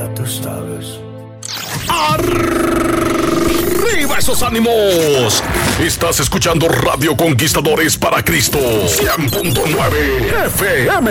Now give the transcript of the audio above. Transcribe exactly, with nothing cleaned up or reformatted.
Ya tú sabes. ¡Arriba esos ánimos! Estás escuchando Radio Conquistadores para Cristo. cien punto nueve F M.